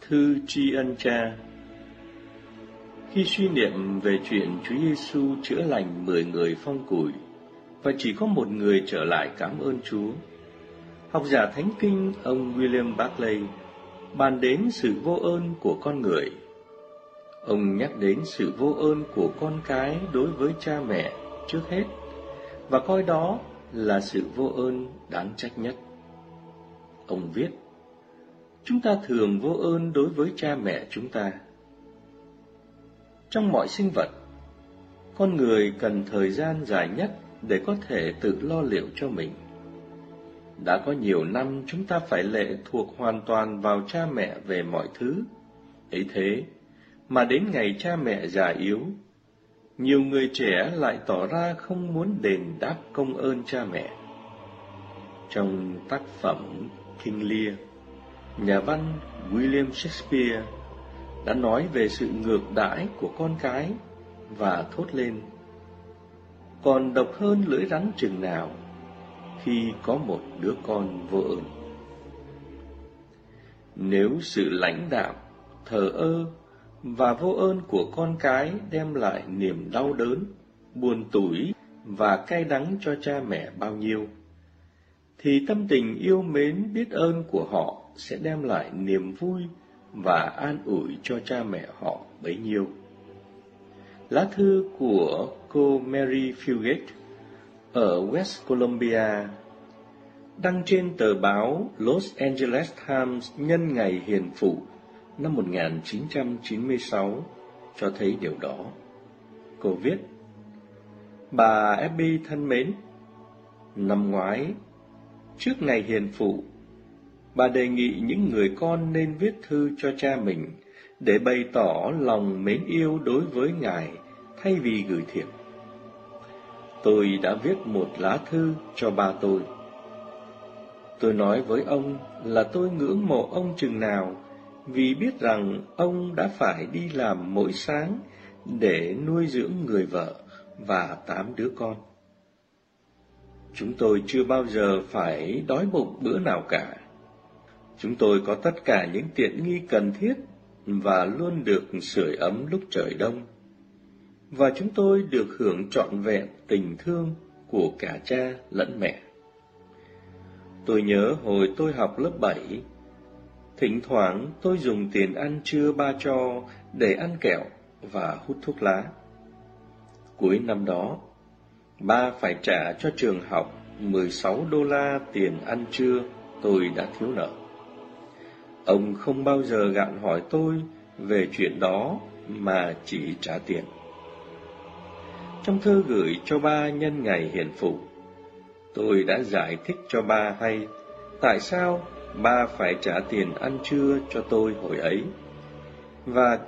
Thư tri ân cha. Khi suy niệm về chuyện Chúa Giêsu chữa lành 10 người phong cùi và chỉ có một người trở lại cảm ơn Chúa, học giả Thánh Kinh ông William Barclay bàn đến sự vô ơn của con người. Ông nhắc đến sự vô ơn của con cái đối với cha mẹ trước hết và coi đó là sự vô ơn đáng trách nhất. Ông viết: chúng ta thường vô ơn đối với cha mẹ chúng ta. Trong mọi sinh vật, con người cần thời gian dài nhất để có thể tự lo liệu cho mình. Đã có nhiều năm chúng ta phải lệ thuộc hoàn toàn vào cha mẹ về mọi thứ. Ấy thế mà đến ngày cha mẹ già yếu, nhiều người trẻ lại tỏ ra không muốn đền đáp công ơn cha mẹ. Trong tác phẩm King Lear, nhà văn William Shakespeare đã nói về sự ngược đãi của con cái và thốt lên: còn độc hơn lưỡi rắn chừng nào khi có một đứa con vô ơn. Nếu sự lãnh đạm, thờ ơ và vô ơn của con cái đem lại niềm đau đớn, buồn tủi và cay đắng cho cha mẹ bao nhiêu, thì tâm tình yêu mến biết ơn của họ sẽ đem lại niềm vui và an ủi cho cha mẹ họ bấy nhiêu. Lá thư của cô Mary Fugate ở West Columbia, đăng trên tờ báo Los Angeles Times nhân ngày Hiền Phụ năm 1996, cho thấy điều đó. Cô viết: bà Abby thân mến, năm ngoái, trước ngày Hiền Phụ, bà đề nghị những người con nên viết thư cho cha mình để bày tỏ lòng mến yêu đối với Ngài thay vì gửi thiệp. Tôi đã viết một lá thư cho ba tôi. Tôi nói với ông là tôi ngưỡng mộ ông chừng nào vì biết rằng ông đã phải đi làm mỗi sáng để nuôi dưỡng người vợ và 8 đứa con. Chúng tôi chưa bao giờ phải đói bụng bữa nào cả. Chúng tôi có tất cả những tiện nghi cần thiết và luôn được sưởi ấm lúc trời đông. Và chúng tôi được hưởng trọn vẹn tình thương của cả cha lẫn mẹ. Tôi nhớ hồi tôi học lớp 7, thỉnh thoảng tôi dùng tiền ăn trưa ba cho để ăn kẹo và hút thuốc lá. Cuối năm đó, ba phải trả cho trường học $16 tiền ăn trưa tôi đã thiếu nợ. Ông không bao giờ gạn hỏi tôi về chuyện đó mà chỉ trả tiền. Trong thư gửi cho ba nhân ngày Hiền Phụ, tôi đã giải thích cho ba hay tại sao ba phải trả tiền ăn trưa cho tôi hồi ấy, và